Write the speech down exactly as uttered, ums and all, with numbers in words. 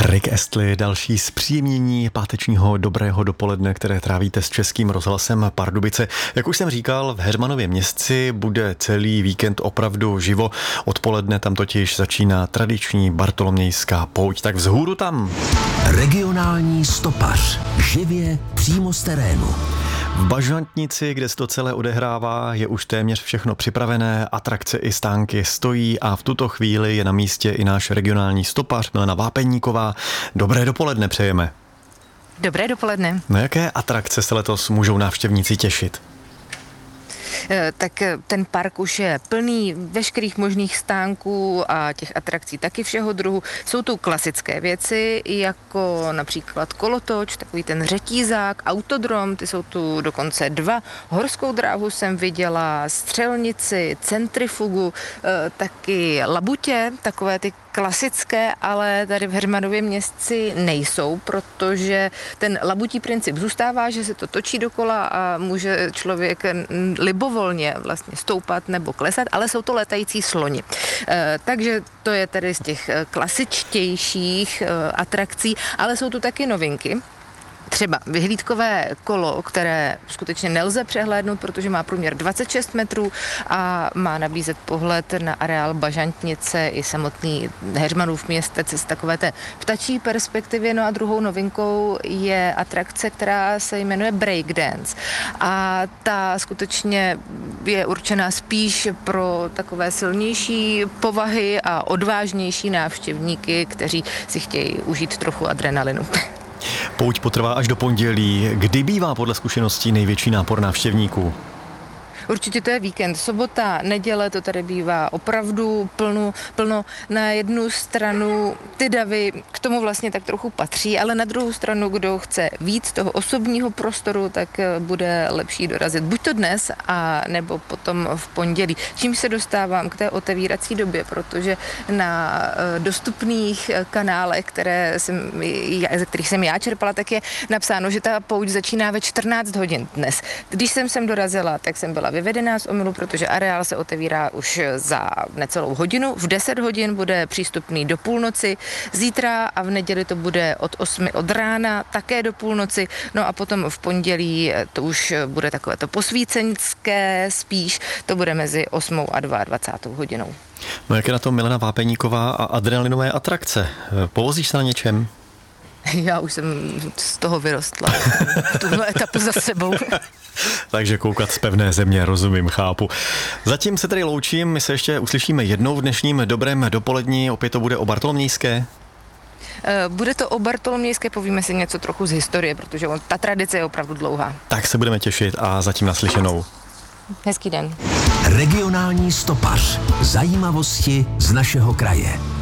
Rick Astley, další zpříjemnění pátečního dobrého dopoledne, které trávíte s Českým rozhlasem Pardubice. Jak už jsem říkal, v Heřmanově Městci bude celý víkend opravdu živo. Odpoledne tam totiž začíná tradiční bartolomějská pouť. Tak vzhůru tam. Regionální stopař. Živě přímo z terénu. V Bažantnici, kde se to celé odehrává, je už téměř všechno připravené, atrakce i stánky stojí a v tuto chvíli je na místě i náš regionální stopař Milena Vápeníková. Dobré dopoledne přejeme. Dobré dopoledne. Na jaké atrakce se letos můžou návštěvníci těšit? Tak ten park už je plný veškerých možných stánků a těch atrakcí taky všeho druhu. Jsou tu klasické věci, jako například kolotoč, takový ten řetízák, autodrom, ty jsou tu dokonce dva. Horskou dráhu jsem viděla, střelnici, centrifugu, taky labutě, takové ty klasické, ale tady v Heřmanově Městci nejsou, protože ten labutí princip zůstává, že se to točí dokola a může člověk libovolně vlastně stoupat nebo klesat, ale jsou to letající sloni. E, takže to je tedy z těch klasičtějších e, atrakcí, ale jsou tu taky novinky. Třeba vyhlídkové kolo, které skutečně nelze přehlédnout, protože má průměr dvacet šest metrů a má nabízet pohled na areál Bažantnice i samotný Heřmanův Městec z takové té ptačí perspektivy. No a druhou novinkou je atrakce, která se jmenuje Breakdance. A ta skutečně je určená spíš pro takové silnější povahy a odvážnější návštěvníky, kteří si chtějí užít trochu adrenalinu. Pouť potrvá až do pondělí. Kdy bývá podle zkušeností největší nápor návštěvníků? Určitě to je víkend. Sobota, neděle, to tady bývá opravdu plno, plno. Na jednu stranu ty davy k tomu vlastně tak trochu patří, ale na druhou stranu, kdo chce víc toho osobního prostoru, tak bude lepší dorazit buď to dnes, a nebo potom v pondělí. Čím se dostávám k té otevírací době, protože na dostupných kanálech, které jsem, ze kterých jsem já čerpala, tak je napsáno, že ta pouť začíná ve čtrnáct hodin dnes. Když jsem sem dorazila, tak jsem byla vyvedená z omylu, protože areál se otevírá už za necelou hodinu. V deset hodin bude přístupný do půlnoci, zítra a v neděli to bude od osmi od rána, také do půlnoci, no a potom v pondělí to už bude takové to posvícenské spíš, to bude mezi osmou a dvacátou druhou hodinou. No jak je na tom Milena Vápeníková a adrenalinové atrakce? Povozíš se na něčem? Já už jsem z toho vyrostla. Tuhle etapu za sebou. Takže koukat z pevné země, rozumím, chápu. Zatím se tady loučím, my se ještě uslyšíme jednou v dnešním dobrém dopolední, opět to bude o Bartolomějské. Bude to o Bartolomějské, povíme si něco trochu z historie, protože ta tradice je opravdu dlouhá. Tak se budeme těšit a zatím naslyšenou. Hezký den. Regionální stopař. Zajímavosti z našeho kraje.